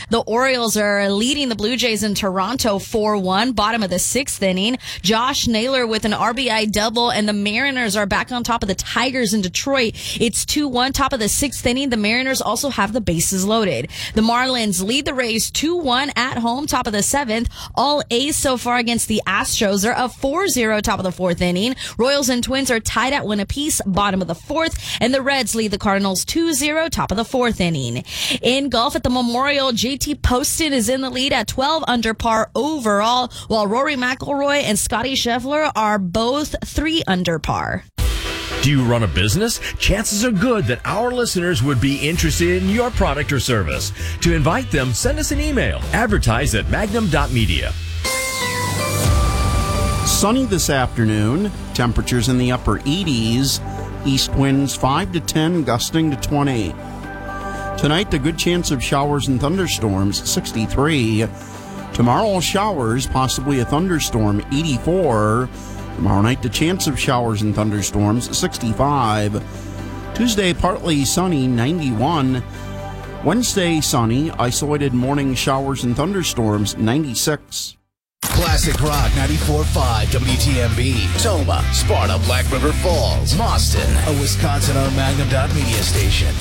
The Orioles are leading the Blue Jays in Toronto 4-1, bottom of the 6th inning. Josh Naylor with an RBI double, and the Mariners are back on top of the Tigers in Detroit. It's 2-1, top of the 6th inning. The Mariners also have the bases loaded. The Marlins lead the Rays 2-1 at home, top of the 7th. All A's so far against the Astros. They're up 4-0, top of the 4th inning. Royals and Twins are tied at 1 apiece, bottom of the 4th. And the Reds lead the Cardinals 2-0, top of the 4th inning. In golf at the Memorial, JT Poston is in the lead at 12 under par overall, while Rory McIlroy and Scottie Scheffler are both 3 under par. Do you run a business? Chances are good that our listeners would be interested in your product or service. To invite them, send us an email. Advertise@magnum.media. Sunny this afternoon. Temperatures in the upper 80s. East winds 5 to 10, gusting to 20. Tonight, a good chance of showers and thunderstorms, 63. Tomorrow, showers, possibly a thunderstorm, 84. Tomorrow night, the chance of showers and thunderstorms, 65. Tuesday, partly sunny, 91. Wednesday, sunny, isolated morning showers and thunderstorms, 96. Classic Rock 94.5 WTMB. Toma, Sparta, Black River Falls, Boston. A Wisconsin-owned Magnum.media station.